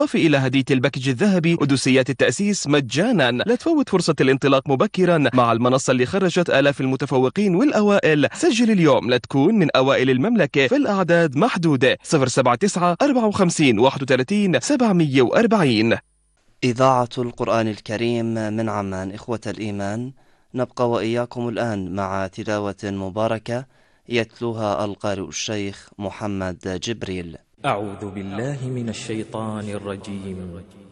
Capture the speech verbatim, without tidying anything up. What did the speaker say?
بالإضافة إلى هدية الباكج الذهبي ودوسيات التأسيس مجانا. لا تفوت فرصة الانطلاق مبكرا مع المنصة اللي خرجت آلاف المتفوقين والأوائل. سجل اليوم لتكون من أوائل المملكة، في الأعداد محدودة. صفر سبعة تسعة أربعة وخمسين واحد وثلاثين سبعمية وأربعين. إذاعة القرآن الكريم من عمان. إخوة الإيمان، نبقى وإياكم الآن مع تلاوة مباركة يتلوها القارئ الشيخ محمد جبريل. أعوذ بالله من الشيطان الرجيم.